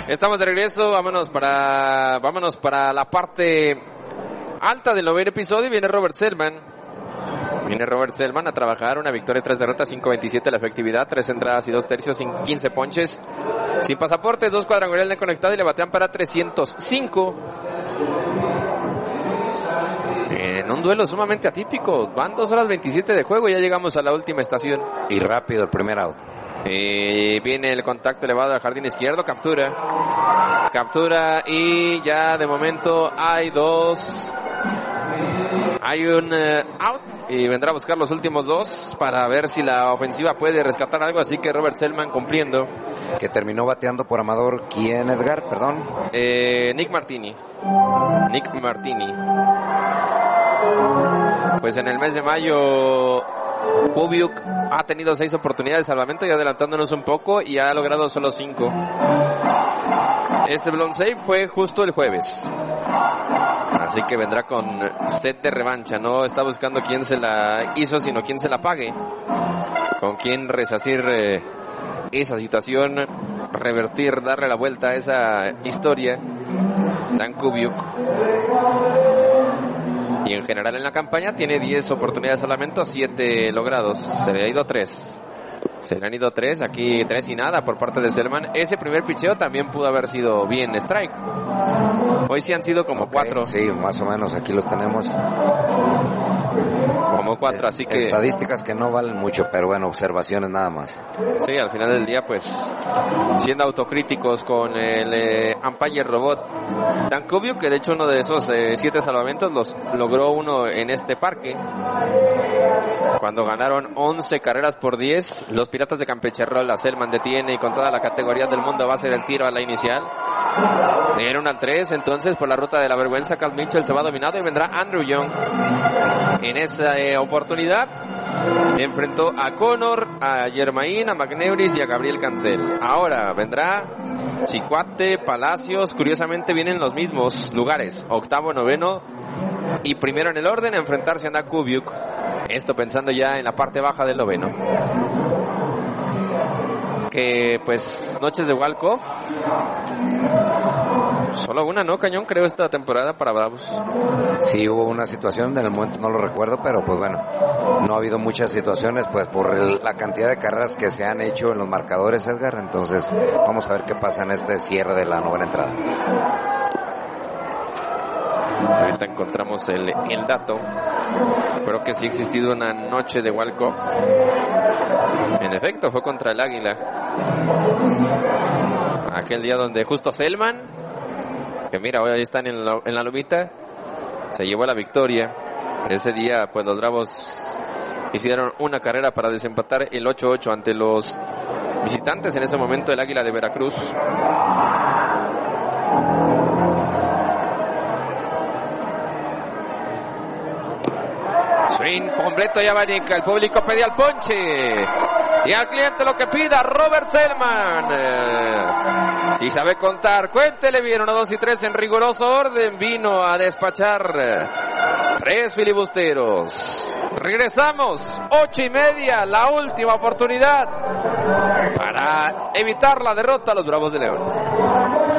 Estamos de regreso, vámonos para la parte alta del noveno episodio. Viene Robert Selman a trabajar, una victoria, 3 derrotas, 5.27 la efectividad, 3 entradas y 2 tercios, sin 15 ponches, sin pasaportes, 2 cuadrangulares de conectado y le batean para 305. En un duelo sumamente atípico, van 2 horas 27 de juego, ya llegamos a la última estación. Y rápido el primer out. Viene el contacto elevado al jardín izquierdo, captura y ya de momento hay un out y vendrá a buscar los últimos 2 para ver si la ofensiva puede rescatar algo, así que Robert Selman cumpliendo. Que terminó bateando por Amador, ¿quién, Edgar? Perdón. Nick Martini. Pues en el mes de mayo Kubiuk ha tenido 6 oportunidades de salvamento y adelantándonos un poco y ha logrado solo 5. Este blown save fue justo el jueves, así que vendrá con set de revancha. No está buscando quién se la hizo, sino quién se la pague, con quién resarcir esa situación, revertir, darle la vuelta a esa historia. Dan Kubiuk, y en general en la campaña tiene 10 oportunidades de salvamento, 7 logrados. Se le han ido 3. Aquí 3 y nada por parte de Selman. Ese primer picheo también pudo haber sido bien strike. Hoy sí han sido como 4. Sí, más o menos, aquí los tenemos. Como 4, así que... Estadísticas que no valen mucho, pero bueno, observaciones nada más. Sí, al final del día, pues, siendo autocríticos con el umpire robot Dan Kubiuk, que de hecho uno de esos 7 salvamentos los logró uno en este parque, cuando ganaron 11 carreras por 10. Los Piratas de Campeche a Selman detiene y con toda la categoría del mundo va a hacer el tiro a la inicial. Dieron al 3, entonces por la ruta de la vergüenza Cal Mitchell se va dominado y vendrá Andrew Young. En esa oportunidad enfrentó a Connor, a Germain, a McNeuris y a Gabriel Cancel. Ahora vendrá Chicuate, Palacios, curiosamente vienen los mismos lugares, 8º, 9º y primero en el orden, a enfrentarse a Dan Kubiuk. Esto pensando ya en la parte baja del 9º. Que pues noches de walk-off, solo una, ¿no, Cañón? Creo esta temporada para Bravos. Sí, hubo una situación, en el momento no lo recuerdo, pero pues bueno, no ha habido muchas situaciones pues por la cantidad de carreras que se han hecho en los marcadores, Edgar. Entonces vamos a ver qué pasa en este cierre de la novena entrada. Ahorita encontramos el dato. Creo que sí ha existido una noche de walk-off. En efecto, fue contra el Águila. Aquel día donde justo Selman, que mira, hoy están en la lomita, se llevó la victoria. Ese día, pues los Bravos hicieron una carrera para desempatar el 8-8 ante los visitantes, en ese momento el Águila de Veracruz. Swing completo y abanica. El público pedía el ponche y al cliente lo que pida. Robert Selman, si sabe contar, cuéntele bien. 1, 2 y 3 en riguroso orden. Vino a despachar 3 filibusteros. Regresamos, 8:30, la última oportunidad para evitar la derrota a los Bravos de León.